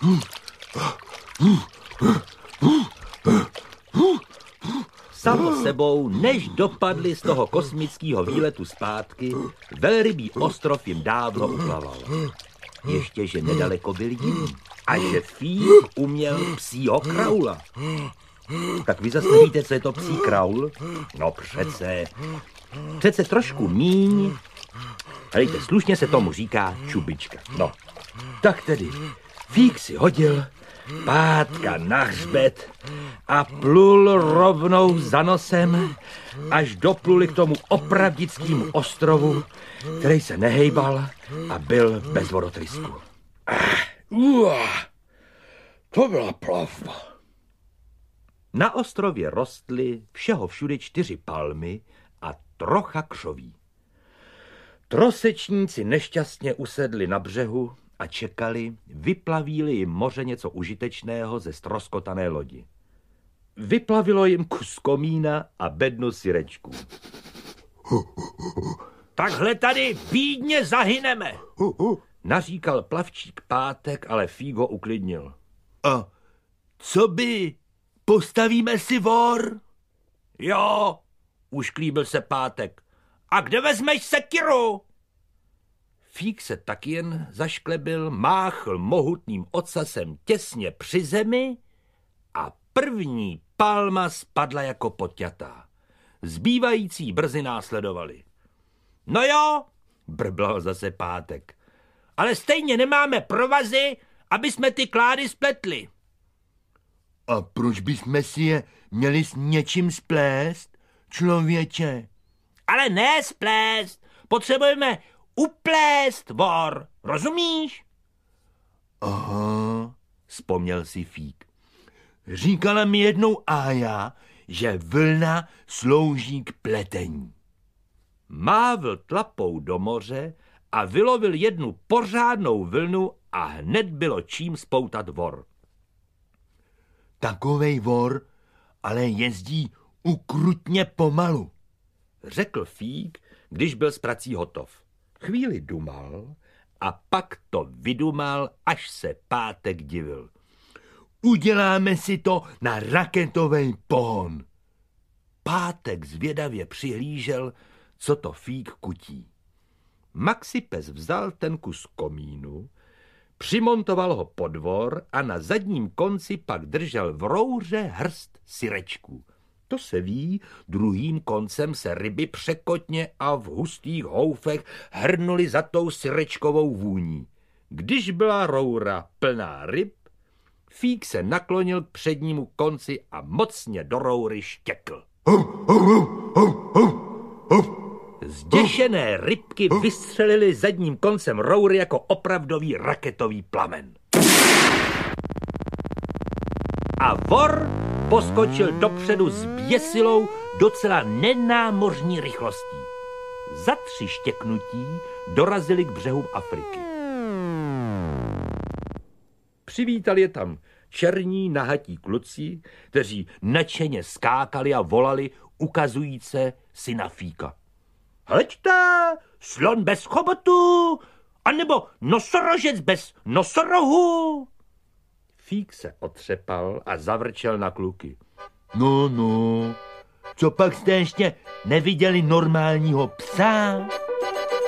Samo sebou, než dopadli z toho kosmického výletu zpátky, velrybí ostrov jim dávno uplaval. Ještě, že nedaleko byl jiný a že Fík uměl psího kraula. Tak vy zase nevíte, co je to psí kraul? No přece trošku míň. Hejte, slušně se tomu říká čubička. No, tak tedy Fík si hodil pátka na hřbet a plul rovnou za nosem, až dopluli k tomu opravdickému ostrovu, který se nehejbal a byl bez vodotrysku. To byla plavba. Na ostrově rostly všeho všude 4 palmy a trocha křoví. Trosečníci nešťastně usedli na břehu a čekali, vyplaví-li jim moře něco užitečného ze ztroskotané lodi. Vyplavilo jim kus komína a bednu syrečků. Takhle tady bídně zahyneme, naříkal plavčík Pátek, ale Fík ho uklidnil. A co by? Postavíme si vor? Jo, ušklíbil se Pátek. A kde vezmeš sekiru? Fík se tak jen zašklebil, máchl mohutným ocasem těsně při zemi a první palma spadla jako poťatá. Zbývající brzy následovali. No jo, brblal zase Pátek, ale stejně nemáme provazy, aby jsme ty klády spletli. A proč bychom si je měli s něčím splést, člověče? Ale ne splést, potřebujeme uplést vor, rozumíš? Aha, vzpomněl si Fík. Říkala mi jednou Ája, že vlna slouží k pletení. Mávl tlapou do moře a vylovil jednu pořádnou vlnu a hned bylo čím spoutat vor. Takovej vor ale jezdí ukrutně pomalu, řekl Fík, když byl s prací hotov. Chvíli dumal a pak to vydumal, až se Pátek divil. Uděláme si to na raketový pohon. Pátek zvědavě přihlížel, co to Fík kutí. Maxipes vzal ten kus komínu, přimontoval ho pod vor a na zadním konci pak držel v rouře hrst syrečků. To se ví, druhým koncem se ryby překotně a v hustých houfech hrnuli za tou syrečkovou vůní. Když byla roura plná ryb, Fík se naklonil k přednímu konci a mocně do roury štěkl. Zděšené rybky vystřelily zadním koncem roury jako opravdový raketový plamen. A vor poskočil dopředu s běsilou docela nenámořní rychlostí. Za 3 štěknutí dorazili k břehům Afriky. Přivítali je tam černí nahatí kluci, kteří nadšeně skákali a volali, ukazujíce syna Fíka. Hleďte, slon bez chobotu, anebo nosorožec bez nosorohu. Fík se otřepal a zavrčel na kluky. No, co pak jste ještě neviděli normálního psa?